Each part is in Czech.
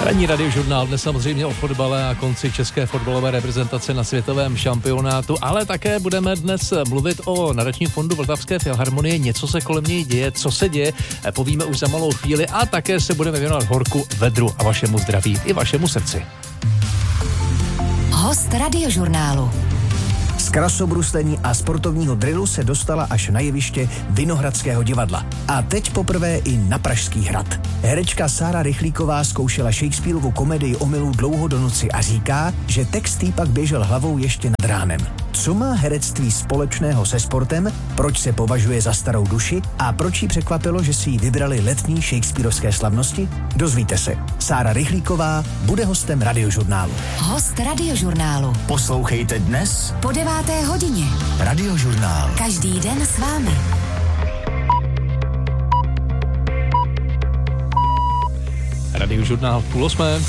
Ranní radiožurnál dnes samozřejmě o fotbale a konci české fotbalové reprezentace na světovém šampionátu, ale také budeme dnes mluvit o nadačním fondu Vltavské filharmonie. Něco se kolem něj děje, co se děje, povíme už za malou chvíli a také se budeme věnovat horku, vedru a vašemu zdraví i vašemu srdci. Host radiožurnálu. Z krasobruslení a sportovního drillu se dostala až na jeviště Vinohradského divadla. A teď poprvé i na Pražský hrad. Herečka Sára Rychlíková zkoušela Shakespearovu komedii Omylů dlouho do noci a říká, že text jí pak běžel hlavou ještě nad ránem. Co má herectví společného se sportem, proč se považuje za starou duši a proč jí překvapilo, že si ji vybrali letní shakespearovské slavnosti? Dozvíte se. Sára Rychlíková bude hostem radiožurnálu. Host radiožurnálu. Poslouchejte dnes Po 9. hodině. Radiožurnál. Každý den s vámi. Radiožurnál 7:30.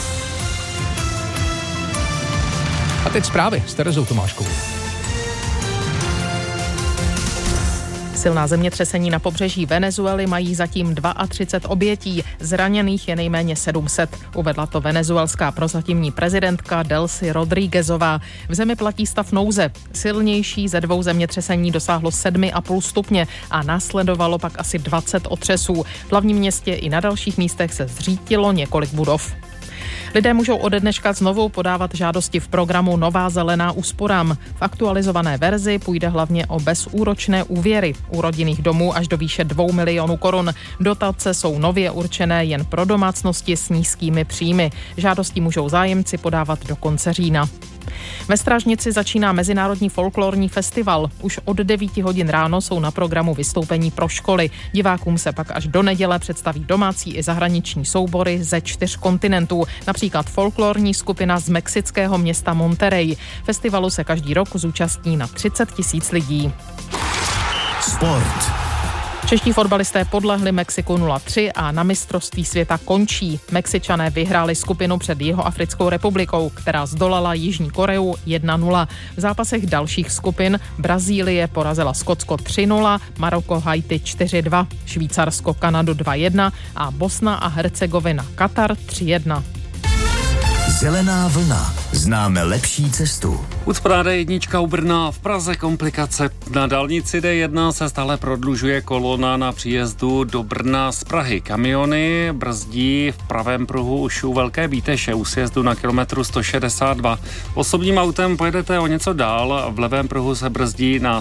A teď zprávy s Terezou Tomáškovou. Silná zemětřesení na pobřeží Venezuely mají zatím 32 obětí, zraněných je nejméně 700. Uvedla to venezuelská prozatímní prezidentka Delcy Rodríguezová. V zemi platí stav nouze. Silnější ze 2 zemětřesení dosáhlo 7,5 stupně a následovalo pak asi 20 otřesů. V hlavním městě i na dalších místech se zřítilo několik budov. Lidé můžou ode dneška znovu podávat žádosti v programu Nová zelená úsporám. V aktualizované verzi půjde hlavně o bezúročné úvěry u rodinných domů až do výše 2 milionů korun. Dotace jsou nově určené jen pro domácnosti s nízkými příjmy. Žádosti můžou zájemci podávat do konce října. Ve Strážnici začíná Mezinárodní folklorní festival. Už od 9 hodin ráno jsou na programu vystoupení pro školy. Divákům se pak až do neděle představí domácí i zahraniční soubory ze 4 kontinentů, například folklorní skupina z mexického města Monterrey. Festivalu se každý rok zúčastní na 30 000 lidí. Sport. Čeští fotbalisté podlehli Mexiku 0-3 a na mistrovství světa končí. Mexičané vyhráli skupinu před Jihoafrickou republikou, která zdolala Jižní Koreu 1-0. V zápasech dalších skupin Brazílie porazila Skotsko 3-0, Maroko Haiti 4-2, Švýcarsko Kanadu 2-1 a Bosna a Hercegovina Katar 3-1. Zelená vlna. Známe lepší cestu. Ucpaná D1 u Brna, v Praze komplikace. Na dálnici D1 se stále prodlužuje kolona na příjezdu do Brna z Prahy. Kamiony brzdí v pravém pruhu už u Velké Bíteše u sjezdu na kilometru 162. Osobním autem pojedete o něco dál, v levém pruhu se brzdí na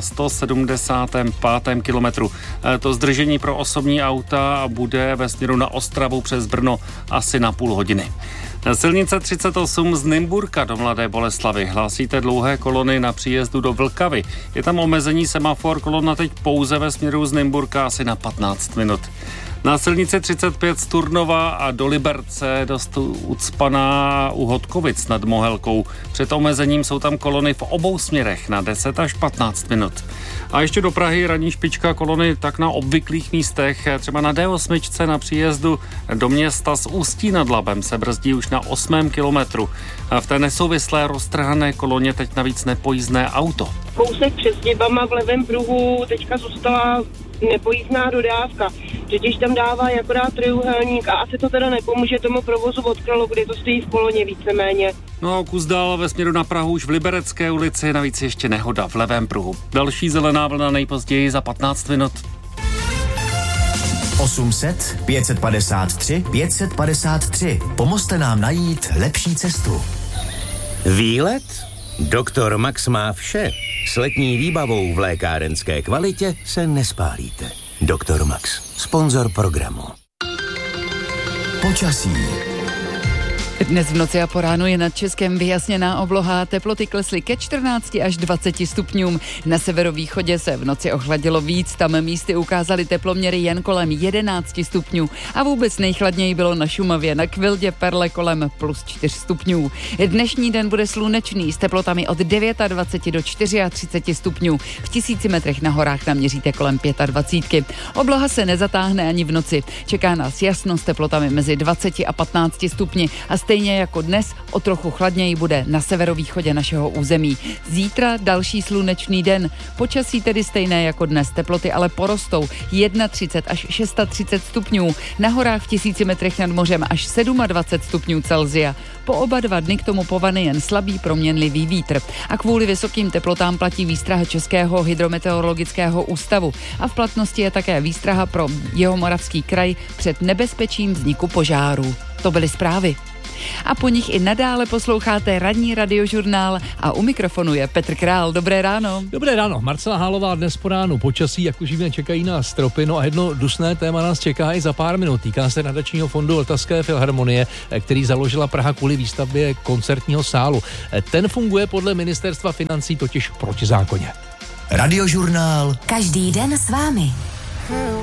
175. kilometru. To zdržení pro osobní auta bude ve směru na Ostravu přes Brno asi na půl hodiny. Silnice 38 z Nymburka do Mladé Boleslavi. Hlásíte dlouhé kolony na příjezdu do Vlkavy. Je tam omezení semafor, kolona teď pouze ve směru z Nymburka asi na 15 minut. Na silnici 35 z Turnova a do Liberce dost ucpaná u Hodkovic nad Mohelkou. Před omezením jsou tam kolony v obou směrech na 10 až 15 minut. A ještě do Prahy ranní špička kolony tak na obvyklých místech. Třeba na D8 na příjezdu do města z Ústí nad Labem se brzdí už na 8. kilometru. A v té nesouvislé roztrhané koloně teď navíc nepojízdné auto. Kousek před Děbama v levém pruhu teďka zůstala nepojízdná dodávka. Řidič tam dává akorát trojúhelník a asi to teda nepomůže tomu provozu od Kralo, kde to stojí v koloně víceméně. No a kus dál ve směru na Prahu už v Liberecké ulici, navíc ještě nehoda v levém pruhu. Další zelená vlna nejpozději za 15 minut. 800 553 553. Pomozte nám najít lepší cestu. Výlet? Doktor Max má vše. S letní výbavou v lékárenské kvalitě se nespálíte. Doktor Max, sponzor programu. Počasí. Dnes v noci a po ránu je nad Českem vyjasněná obloha, teploty klesly ke 14 až 20 stupňům. Na severovýchodě se v noci ochladilo víc, tam místy ukázaly teploměry jen kolem 11 stupňů a vůbec nejchladněji bylo na Šumavě, na Kvildě Perle kolem plus 4 stupňů. Dnešní den bude slunečný s teplotami od 29 do 34 stupňů. V 1000 metrech na horách naměříte kolem 25. Obloha se nezatáhne ani v noci. Čeká nás jasno s teplotami mezi 20 a 15 stupni a Stejně jako dnes, o trochu chladněji bude na severovýchodě našeho území. Zítra další slunečný den. Počasí tedy stejné jako dnes. Teploty ale porostou 31 až 630 stupňů. Na horách v 1000 metrech nad mořem až 27 stupňů Celsia. Po oba 2 dny k tomu povane jen slabý proměnlivý vítr. A kvůli vysokým teplotám platí výstraha Českého hydrometeorologického ústavu. A v platnosti je také výstraha pro Jihomoravský kraj před nebezpečím vzniku požárů. To byly zprávy. A po nich i nadále posloucháte ranní radiožurnál a u mikrofonu je Petr Král. Dobré ráno. Dobré ráno. Marcela Hálová dnes po ránu počasí, jak už víme, čekají nás stropy. No a jedno dusné téma nás čeká i za pár minut. Týká se nadačního fondu Vltavské filharmonie, který založila Praha kvůli výstavbě koncertního sálu. Ten funguje podle ministerstva financí totiž protizákonně. Radiožurnál. Každý den s vámi.